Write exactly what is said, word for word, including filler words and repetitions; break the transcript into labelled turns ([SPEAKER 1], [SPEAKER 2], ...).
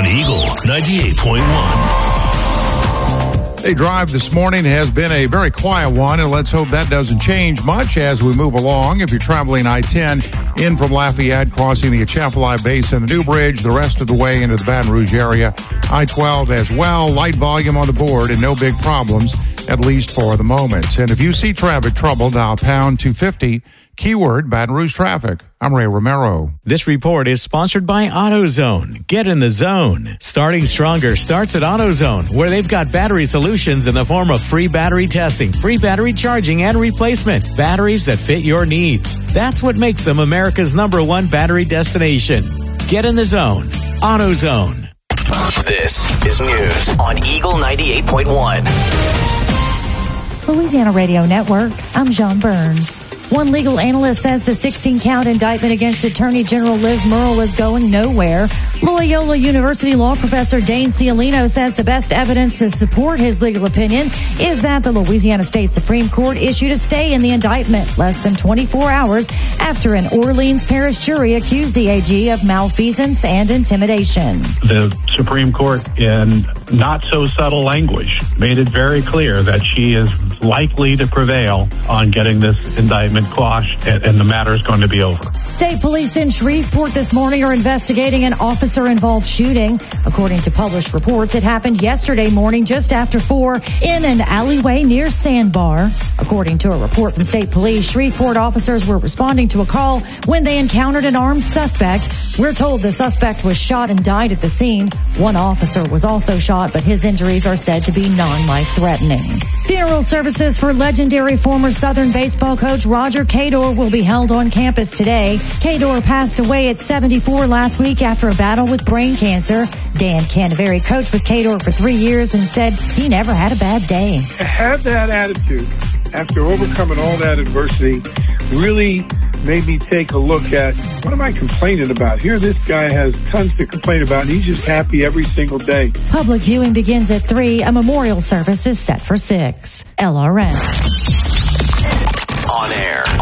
[SPEAKER 1] on Eagle ninety-eight point one.
[SPEAKER 2] A drive this morning has been a very quiet one, and let's hope that doesn't change much as we move along. If you're traveling I ten in from Lafayette, crossing the Atchafalaya Basin, the New Bridge, the rest of the way into the Baton Rouge area, I twelve as well, light volume on the board and no big problems, at least for the moment. And if you see traffic trouble, dial pound two fifty, keyword Baton Rouge traffic. I'm Ray Romero.
[SPEAKER 3] This report is sponsored by AutoZone. Get in the zone. Starting stronger starts at AutoZone, where they've got battery solutions in the form of free battery testing, free battery charging, and replacement. Batteries that fit your needs. That's what makes them America's number one battery destination. Get in the zone. AutoZone.
[SPEAKER 1] This is News on Eagle ninety-eight point one.
[SPEAKER 4] Louisiana Radio Network, I'm John Burns. One legal analyst says the sixteen-count indictment against Attorney General Liz Murrill is going nowhere. Loyola University law professor Dane Cialino says the best evidence to support his legal opinion is that the Louisiana State Supreme Court issued a stay in the indictment less than twenty-four hours after an Orleans Parish jury accused the A G of malfeasance and intimidation.
[SPEAKER 5] The Supreme Court, in not so subtle language, made it very clear that she is likely to prevail on getting this indictment quashed, and, and the matter is going to be over.
[SPEAKER 4] State police in Shreveport this morning are investigating an officer-involved shooting. According to published reports, it happened yesterday morning just after four in an alleyway near Sandbar. According to a report from state police, Shreveport officers were responding to a call when they encountered an armed suspect. We're told the suspect was shot and died at the scene. One officer was also shot, but his injuries are said to be non-life-threatening. Funeral services for legendary former Southern baseball coach Roger Cador will be held on campus today. Cador passed away at seventy-four last week after a battle with brain cancer. Dan Canaveri coached with Cador for three years and said he never had a bad day.
[SPEAKER 6] To have that attitude after overcoming all that adversity really made me take a look at what am I complaining about? Here this guy has tons to complain about, and he's just happy every single day.
[SPEAKER 4] Public viewing begins at three. A memorial service is set for six. L R N.
[SPEAKER 1] On air